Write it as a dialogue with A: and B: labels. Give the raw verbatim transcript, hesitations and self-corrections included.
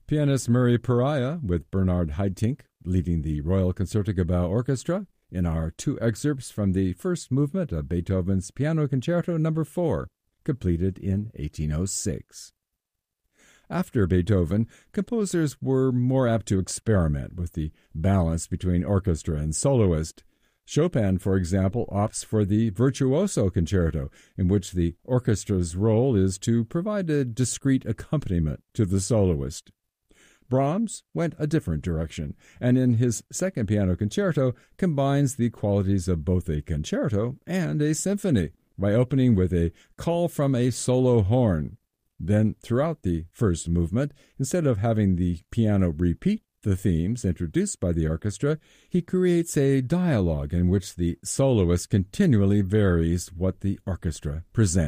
A: Pianist Murray Pariah with Bernard Haitink leading the Royal Concertgebouw Orchestra in our two excerpts from the first movement of Beethoven's Piano Concerto Number four, completed in eighteen oh six. After Beethoven, composers were more apt to experiment with the balance between orchestra and soloist. Chopin, for example, opts for the Virtuoso Concerto, in which the orchestra's role is to provide a discreet accompaniment to the soloist. Brahms went a different direction, and in his second piano concerto combines the qualities of both a concerto and a symphony by opening with a call from a solo horn. Then, throughout the first movement, instead of having the piano repeat the themes introduced by the orchestra, he creates a dialogue in which the soloist continually varies what the orchestra presents.